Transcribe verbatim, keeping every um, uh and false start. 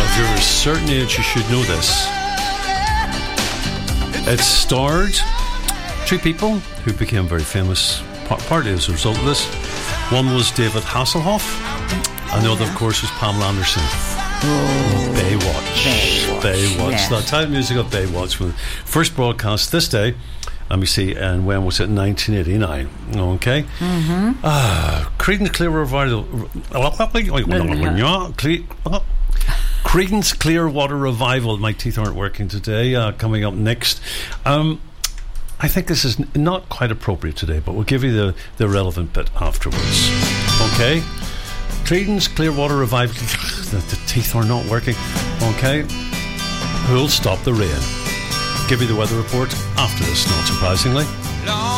If you're a certain age, you should know this. It starred two people who became very famous, partly as a result of this. One was David Hasselhoff, and the other, of course, was Pamela Anderson. Oh, Baywatch. Baywatch. Baywatch. Yes. The title music of Baywatch was first broadcast this day. Let me see, and when was it? nineteen eighty-nine. Okay. Mm-hmm. Ah, Creedence Clearwater. Creedence Clearwater Revival. My teeth aren't working today. Uh, coming up next. Um, I think this is n- not quite appropriate today, but we'll give you the, the relevant bit afterwards. Okay? Creedence Clearwater Revival. the, the teeth are not working. Okay? Who'll stop the rain? Give you the weather report after this, not surprisingly.